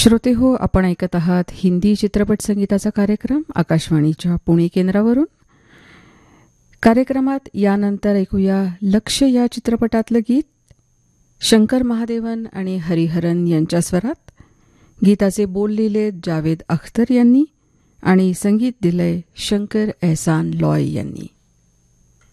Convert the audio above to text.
श्रोते हो, आपण ऐकत आहात हिंदी चित्रपट संगीताचा कार्यक्रम आकाशवाणीच्या पुणे केंद्रावरून. कार्यक्रमात यानंतर ऐकूया लक्ष या चित्रपटातलं गीत. शंकर महादेवन आणि हरिहरन यांच्या स्वरात. गीताचे बोल लिहिले जावेद अख्तर यांनी आणि संगीत दिलंय शंकर एहसान लॉय यांनी.